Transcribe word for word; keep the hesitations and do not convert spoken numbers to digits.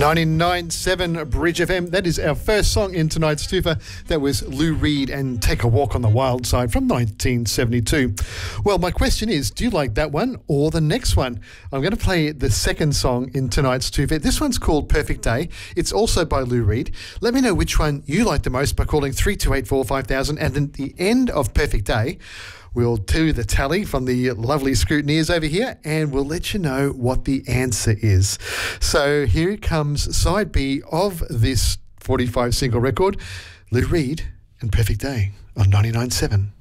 ninety-nine point seven Bridge F M. That is our first song in tonight's twofer. That was Lou Reed and Take a Walk on the Wild Side from nineteen seventy-two. Well, my question is, do you like that one or the next one? I'm going to play the second song in tonight's twofer. This one's called Perfect Day. It's also by Lou Reed. Let me know which one you like the most by calling three two eight four five thousand. And at the end of Perfect Day, we'll do the tally from the lovely scrutineers over here and we'll let you know what the answer is. So here comes side B of this forty-five single record, Lou Reed and Perfect Day on ninety-nine point seven.